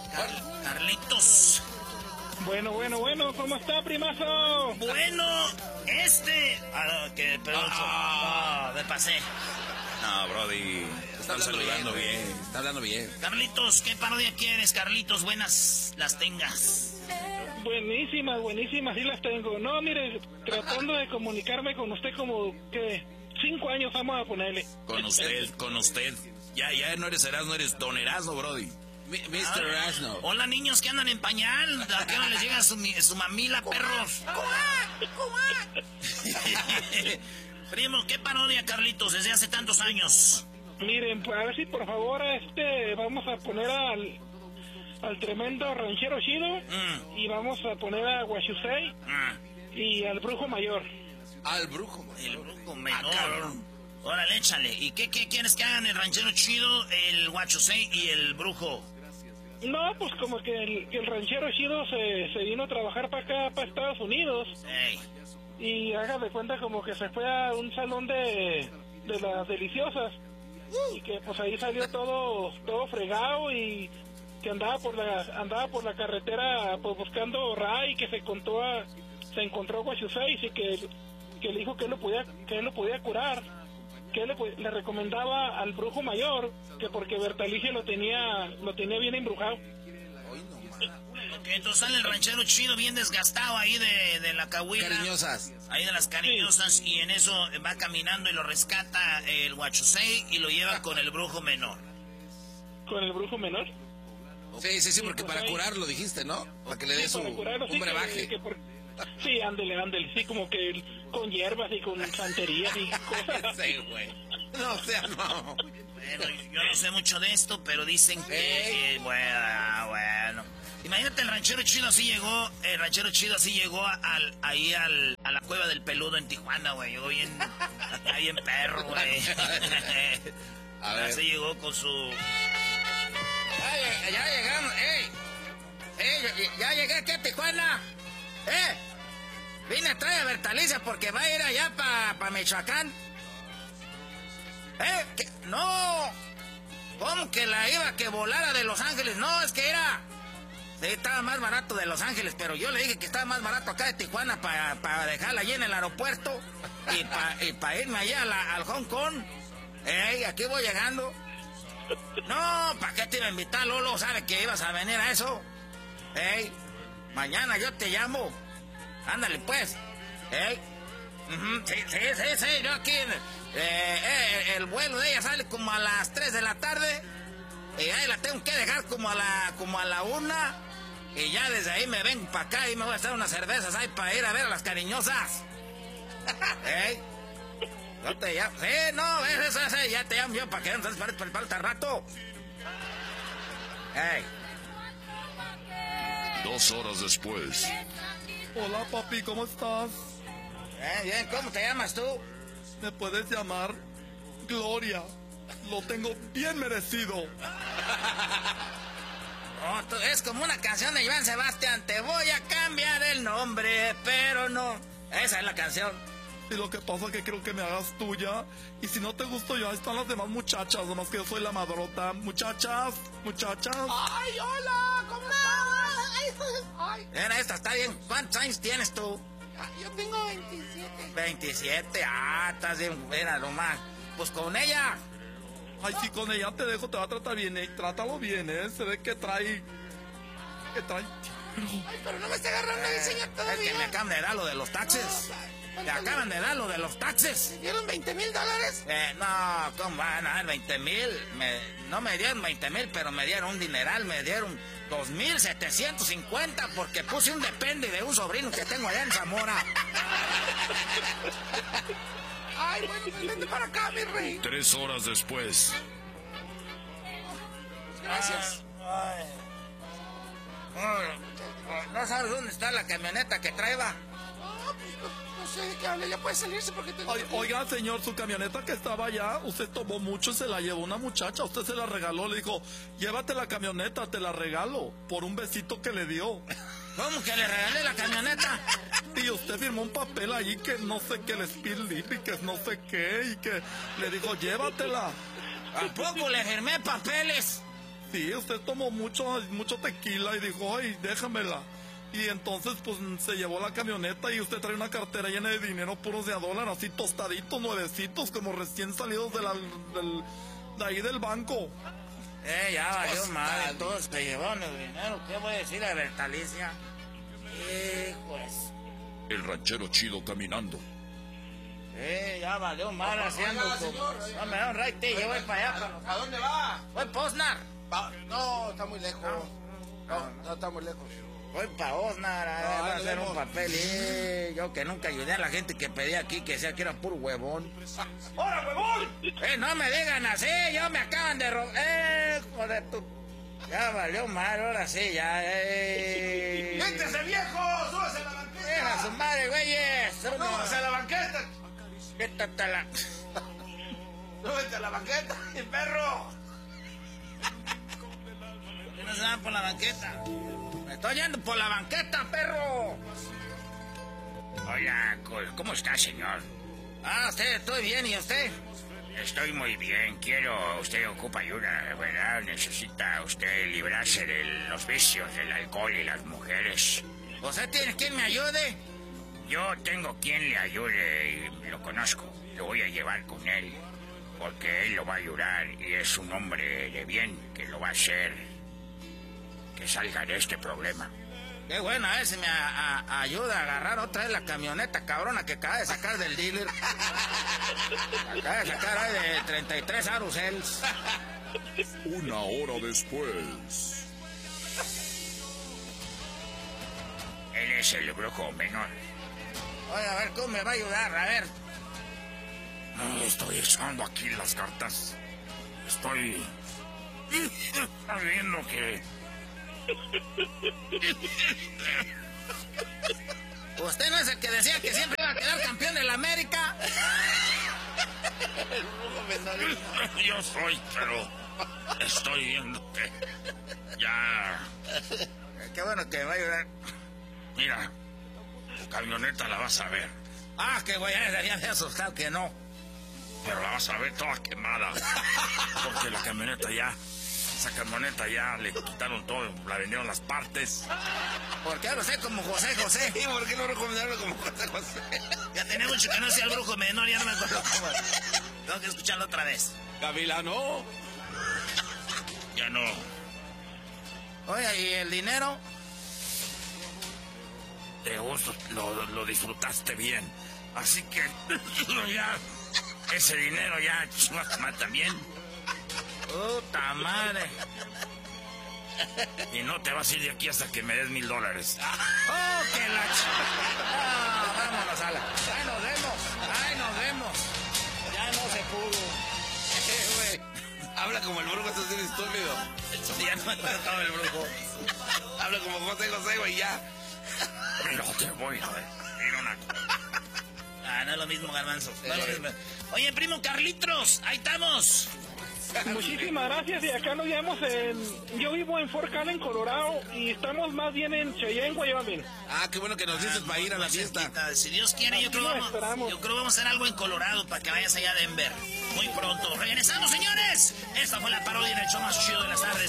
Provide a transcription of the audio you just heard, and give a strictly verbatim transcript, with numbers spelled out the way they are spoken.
Car Carlitos. Bueno, bueno, bueno, ¿cómo está, primazo? Bueno, este... Ah, que perdón. Ah, me pasé. No, Brody, te están saludando bien, bien, está hablando bien. Carlitos, ¿qué parodia quieres, Carlitos? Buenas las tengas. Buenísimas, buenísimas, sí las tengo. No, mire, tratando de comunicarme con usted como que cinco años vamos a ponerle. Con usted, con usted. Ya, ya no eres Erasmo, eres Don Erasmo, Brody. mister Ah, Erasmo. Hola, niños que andan en pañal. ¿A qué no les llega su, su mamila, perros? Primo, ¿qué parodia, Carlitos, desde hace tantos años? Miren, a ver si por favor este vamos a poner al, al tremendo ranchero chido mm. y vamos a poner a Guachusei mm. y al brujo mayor. Al brujo mayor. El brujo menor. Ah, órale, échale. ¿Y qué, qué quieres que hagan el ranchero chido, el Guachusei y el brujo? No, pues como que el, que el ranchero chido se, se vino a trabajar para acá, para Estados Unidos. Hey. Y haga de cuenta como que se fue a un salón de, de las deliciosas. Y que pues ahí salió todo todo fregado y que andaba por la andaba por la carretera pues buscando Ray, que se encontró a, se encontró Guachusei y que, que le dijo que él lo podía que él lo podía curar, que él le, le recomendaba al brujo mayor que porque Bertalicia lo tenía lo tenía bien embrujado. Okay, entonces sale el ranchero chido bien desgastado ahí de, de la cahuila. Cariñosas. Ahí de las cariñosas, sí. Y en eso va caminando y lo rescata el Guachusei y lo lleva con el brujo menor. ¿Con el brujo menor? Sí, sí, sí, porque sí, pues para ahí curarlo dijiste, ¿no? Para que le dé sí, su curarlo, un sí, brebaje. Que, que por... Sí, ándele, ándele, sí, como que con hierbas y con santerías y cosas. Sí, güey. No, o sea, no. Bueno, yo no sé mucho de esto, pero dicen que, que bueno, bueno. Imagínate, el ranchero chido así llegó, el ranchero chido así llegó al, ahí al, a la cueva del peludo en Tijuana, güey. Llegó bien, acá bien perro, güey. A ver. Así llegó con su... Ay, ya llegamos, ey. Ey, ya, ya llegué aquí a Tijuana. Eh, vine a traer a Bertalicia porque va a ir allá para pa Michoacán. Eh, ¿qué? No. ¿Cómo que la iba que volara de Los Ángeles? No, es que era... Sí, estaba más barato de Los Ángeles, pero yo le dije que estaba más barato acá de Tijuana para pa dejarla allí en el aeropuerto y para pa irme allá a la, al Hong Kong. Ey, aquí voy llegando. No, ¿para qué te iba a invitar, Lolo? ¿Sabes que ibas a venir a eso? Ey, mañana yo te llamo. Ándale, pues. Ey. Uh-huh. Sí, sí, sí, sí, yo aquí... Eh, eh, el vuelo de ella sale como a las tres de la tarde. Y ahí la tengo que dejar como a la, como a la una. Y ya desde ahí me vengo para acá y me voy a hacer unas cervezas ahí para ir a ver a las cariñosas. ¿Eh? Yo te llamo. Sí, no, es eso, sí, ya te llamo yo para que no se para el falta rato. ¿Eh? Dos horas después. Hola, papi, ¿cómo estás? Bien, bien, ¿cómo te llamas tú? Me puedes llamar Gloria. Lo tengo bien merecido. Oh, tú, es como una canción de Joan Sebastián. Te voy a cambiar el nombre, pero no. Esa es la canción. Y lo que pasa es que creo que me hagas tuya. Y si no te gusto yo, ahí están las demás muchachas. Nomás que yo soy la madrota. Muchachas, muchachas. Ay, hola, ¿cómo estás? Ay. Mira, esta está bien. ¿Cuántos años tienes tú? Yo tengo veintisiete. veintisiete, ah, estás bien. Mira, nomás. Pues con ella. Ay, sí, con ella te dejo, te va a tratar bien, eh. Trátalo bien, eh. Se ve que trae... Que trae... Ay, pero no me está agarrando el señor todavía. Es que me acaban de dar lo de los taxes. No, me acaban de dar lo de los taxes. ¿Me dieron veinte mil dólares? Eh, no, ¿cómo van a dar veinte mil? Me, no me dieron veinte mil, pero me dieron un dineral, me dieron dos mil setecientos cincuenta porque puse un depende de un sobrino que tengo allá en Zamora. Ay, bueno, pues vente para acá, mi rey. Tres horas después. Gracias. Ay, ay. ¿No sabes dónde está la camioneta que traeba? No, pues no, no sé de qué habla. Ya puede salirse porque tengo... Ay, oiga, señor, su camioneta que estaba allá, usted tomó mucho, se la llevó una muchacha, usted se la regaló, le dijo, llévate la camioneta, te la regalo, por un besito que le dio. ¿Cómo que le regalé la camioneta? Y usted firmó un papel allí que no sé qué, el speed lip y que no sé qué, y que le dijo, llévatela. ¿A poco le firmé papeles? Sí, usted tomó mucho, mucho tequila y dijo, ay, déjamela. Y entonces, pues, se llevó la camioneta y usted trae una cartera llena de dinero puros de a dólar, así tostaditos, nuevecitos, como recién salidos de, la, del, de ahí del banco. Eh, ya valió madre, todos se llevaron el dinero. ¿Qué voy a decir a Bertalicia? Hijos. El ranchero chido caminando. Eh, ya valió madre haciendo como... No me da un raite, yo voy para allá. ¿A dónde va? Voy para Osnar. Pa- No, está muy lejos. No, no está muy lejos. Voy para Osnar a, No, a ahí hacer nos un vemos. papel. Eh, yo que nunca ayudé a la gente que pedía aquí, que decía que era puro huevón. ¡Hola, huevón! Eh, no me digan así, yo me acaban de robar. Eh, joder, tú. Ya valió mal, ahora sí, ya. Eh. ¡Véntese, viejo! ¡Súbase a la banqueta! Deja su madre, güeyes. ¡Súbase a la banqueta! Quítate la... ¡Súbete a la banqueta, mi perro! ¿Por qué no se van por la banqueta? Me estoy yendo por la banqueta, perro. Hola, ¿cómo está, señor? Ah, usted, estoy bien, ¿y usted? Estoy muy bien. Quiero... Usted ocupa ayuda, ¿verdad? Necesita usted librarse de los vicios del alcohol y las mujeres. ¿Usted tiene quien me ayude? Yo tengo quien le ayude y lo conozco. Lo voy a llevar con él. Porque él lo va a ayudar y es un hombre de bien que lo va a hacer que salga de este problema. Qué bueno, a ver si me a- a- ayuda a agarrar otra vez la camioneta cabrona que acaba de sacar del dealer. Acaba de sacar ahí de treinta y tres Arusels. Una hora después. Él es el brujo menor. Oye, a ver, ¿cómo me va a ayudar? A ver. No, estoy echando aquí las cartas. Estoy... viendo que... ¿Usted no es el que decía que siempre iba a quedar campeón de la América? Yo soy, pero estoy viendo que ya... Qué bueno que me va a ayudar. Mira, tu camioneta la vas a ver, Ah, qué güey, ya me había asustado que no. pero la vas a ver toda quemada. Porque la camioneta ya... Esa camioneta ya le quitaron todo, la vendieron las partes. ¿Por qué ahora sé como José José? ¿Y por qué no recomendaron como José José? Ya tenía mucho que no hacía el brujo menor, ya no me acuerdo cómo. Tengo que escucharlo otra vez. Gavilano. Ya no. Oye, ¿y el dinero? Te gusto, lo, lo disfrutaste bien. Así que ya... Ese dinero ya también. Puta madre. Y no te vas a ir de aquí hasta que me des mil dólares. ¡Oh, que la ch... Ah, vámonos a la... ¡Ahí nos vemos! ¡Ahí nos vemos! Ya no se pudo. Eh, güey. Habla como el brujo, estás bien estúpido. Ya no me acuerdo cómo el brujo. Habla como José José, güey, ya. Pero te voy a decir una cosa. Ah, no es lo mismo, Garbanzo. No es lo mismo. Oye, primo Carlitos, ahí estamos. Muchísimas gracias, y acá nos llevamos en... Yo vivo en Fort Allen, Colorado, y estamos más bien en Cheyenne, Wyoming. Ah, qué bueno que nos dices para ir a la fiesta. Cerquita. Si Dios quiere, yo creo, Aquí lo vamos, esperamos. yo creo vamos a hacer algo en Colorado para que vayas allá a Denver. Muy pronto. Regresamos, señores. Esta fue la parodia del show más chido de las tardes.